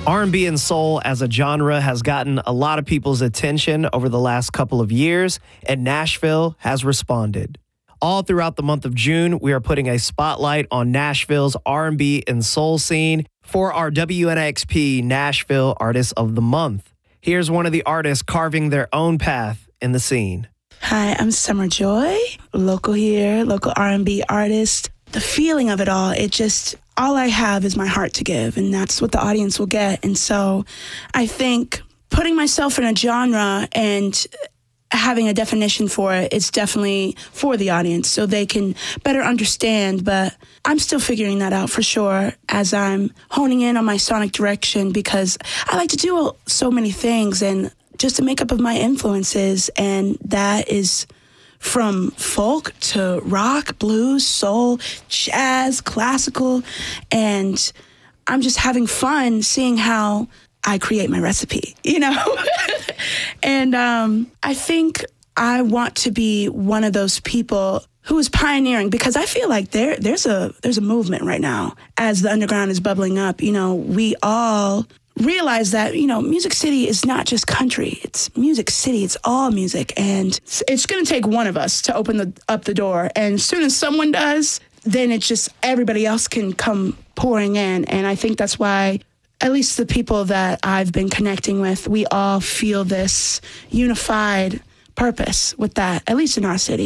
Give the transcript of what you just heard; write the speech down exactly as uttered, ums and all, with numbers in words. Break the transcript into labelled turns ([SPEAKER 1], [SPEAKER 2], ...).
[SPEAKER 1] R and B and soul as a genre has gotten a lot of people's attention over the last couple of years, and Nashville has responded. All throughout the month of June, we are putting a spotlight on Nashville's R and B and soul scene for our W N X P Nashville Artist of the Month. Here's one of the artists carving their own path in the scene.
[SPEAKER 2] Hi, I'm Summer Joy, local here, local R and B artist. The feeling of it all, it just, all I have is my heart to give, and that's what the audience will get. And so I think putting myself in a genre and having a definition for it, it's definitely for the audience so they can better understand. But I'm still figuring that out for sure as I'm honing in on my sonic direction, because I like to do so many things and just a makeup of my influences, and that is from folk to rock, blues, soul, jazz, classical, and I'm just having fun seeing how I create my recipe, you know? And um, I think I want to be one of those people who is pioneering, because I feel like there there's a there's a movement right now as the underground is bubbling up. You know, we all realize that, you know, Music City is not just country. It's Music City. It's all music. And it's going to take one of us to open the, up the door. And as soon as someone does, then it's just everybody else can come pouring in. And I think that's why, at least the people that I've been connecting with, we all feel this unified purpose with that, at least in our city.